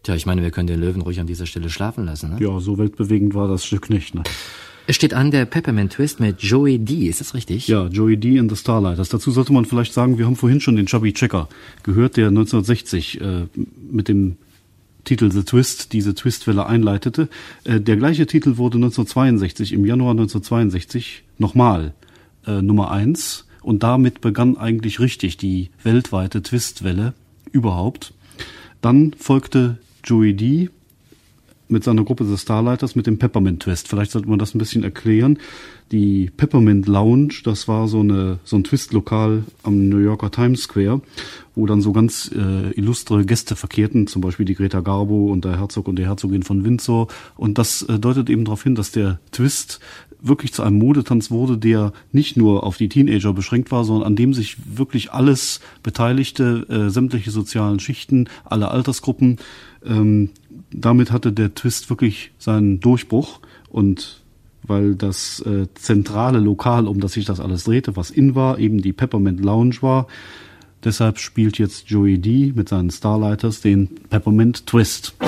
Tja, ich meine, wir können den Löwen ruhig an dieser Stelle schlafen lassen, ne? Ja, so weltbewegend war das Stück nicht, ne? Es steht an der Peppermint Twist mit Joey D., ist das richtig? Ja, Joey D. and the Starlighters. Dazu sollte man vielleicht sagen, wir haben vorhin schon den Chubby Checker gehört, der 1960 mit dem Titel The Twist diese Twistwelle einleitete. Der gleiche Titel wurde 1962, im Januar 1962, nochmal Nummer 1. Und damit begann eigentlich richtig die weltweite Twistwelle überhaupt. Dann folgte Joey D. mit seiner Gruppe The Starlighters mit dem Peppermint Twist. Vielleicht sollte man das ein bisschen erklären. Die Peppermint Lounge, das war so ein Twist-Lokal am New Yorker Times Square, wo dann so ganz illustre Gäste verkehrten, zum Beispiel die Greta Garbo und der Herzog und die Herzogin von Windsor. Und das deutet eben darauf hin, dass der Twist wirklich zu einem Modetanz wurde, der nicht nur auf die Teenager beschränkt war, sondern an dem sich wirklich alles beteiligte, sämtliche sozialen Schichten, alle Altersgruppen. Damit hatte der Twist wirklich seinen Durchbruch, und weil das zentrale Lokal, um das sich das alles drehte, was in war, eben die Peppermint Lounge war, deshalb spielt jetzt Joey D. mit seinen Starlighters den Peppermint Twist.